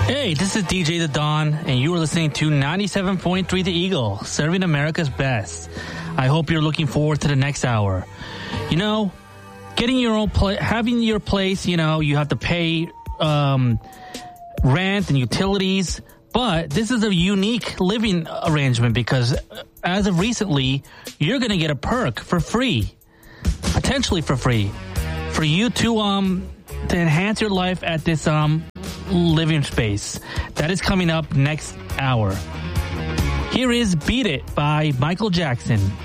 Hey, this is DJ The Don, and you are listening to 97.3 The Eagle, serving America's best. I hope you're looking forward to the next hour. You know, getting your own having your place, you know, you have to pay rent and utilities, but this is a unique living arrangement because as of recently, you're going to get a perk for free, potentially for free, for you to enhance your life at this living space. That is coming up next hour. Here is Beat It by Michael Jackson.